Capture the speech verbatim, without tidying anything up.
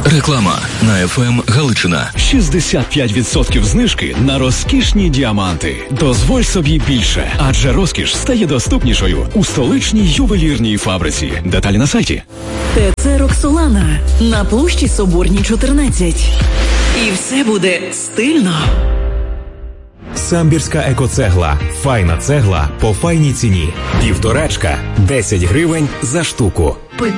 Реклама на еф ем Галичина. шістдесят п'ять відсотків знижки на розкішні діаманти. Дозволь собі більше, адже розкіш стає доступнішою у столичній ювелірній фабриці. Деталі на сайті. ТЦ «Роксолана» на площі Соборній, чотирнадцять. І все буде стильно. Самбірська екоцегла. Файна цегла по файній ціні. Півторачка – десять гривень за штуку.